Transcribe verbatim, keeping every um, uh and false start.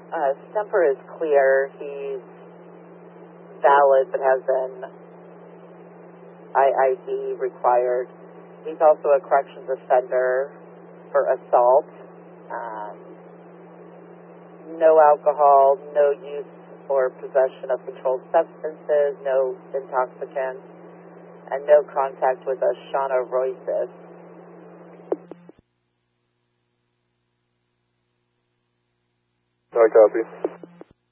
Uh, Stemper is clear. He's valid but has an I I D required. He's also a corrections offender for assault. Um, no alcohol, no use or possession of controlled substances, no intoxicants, and no contact with a Shana Royces. I copy.